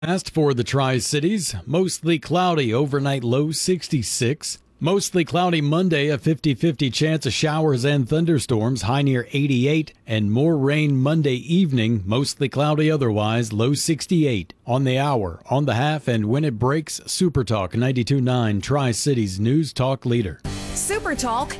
As for the Tri-Cities, mostly cloudy, overnight low 66. Mostly cloudy Monday, a 50-50 chance of showers and thunderstorms, high near 88. And more rain Monday evening, mostly cloudy otherwise, low 68. On the hour, on the half, and when it breaks, Super Talk 92.9, Tri-Cities News Talk Leader. Super Talk